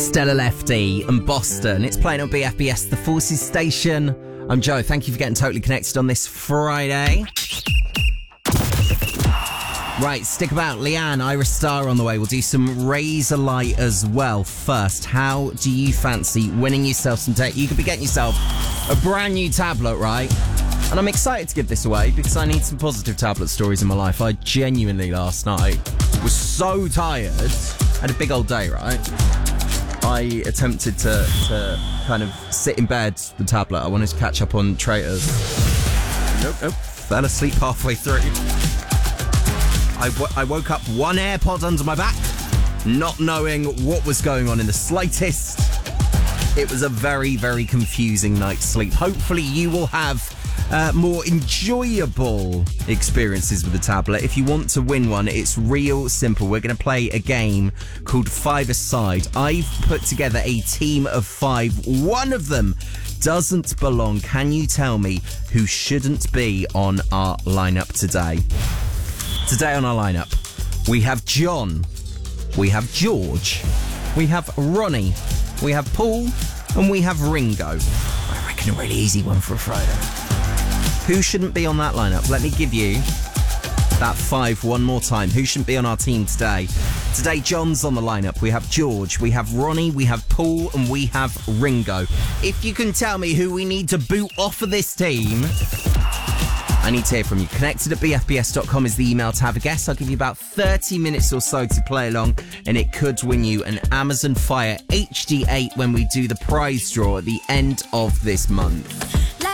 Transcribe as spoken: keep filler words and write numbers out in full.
Stella Lefty and Boston. It's playing on B F B S, the Forces Station. I'm Joe. Thank you for getting totally connected on this Friday. Right, stick about. Leanne, Iris Star on the way. We'll do some Razor Light as well. First, how do you fancy winning yourself some tech? You could be getting yourself a brand new tablet, right? And I'm excited to give this away because I need some positive tablet stories in my life. I genuinely, last night, was so tired. I had a big old day, right? I attempted to, to kind of sit in bed with the tablet. I wanted to catch up on Traitors. Nope, nope. Fell asleep halfway through. I, w- I woke up one AirPod under my back, not knowing what was going on in the slightest. It was a very, very confusing night's sleep. Hopefully you will have uh, more enjoyable experiences with the tablet. If you want to win one, it's real simple. We're going to play a game called Five-A-Side. I've put together a team of five. One of them doesn't belong. Can you tell me who shouldn't be on our lineup today? Today on our lineup, we have John, we have George, we have Ronnie, we have Paul, and we have Ringo. I reckon a really easy one for a Friday. Who shouldn't be on that lineup? Let me give you that five one more time. Who shouldn't be on our team today? Today, John's on the lineup. We have George, we have Ronnie, we have Paul, and we have Ringo. If you can tell me who we need to boot off of this team, I need to hear from you. Connected at b f b s dot com is the email to have a guess. I'll give you about thirty minutes or so to play along, and it could win you an Amazon Fire H D eight when we do the prize draw at the end of this month.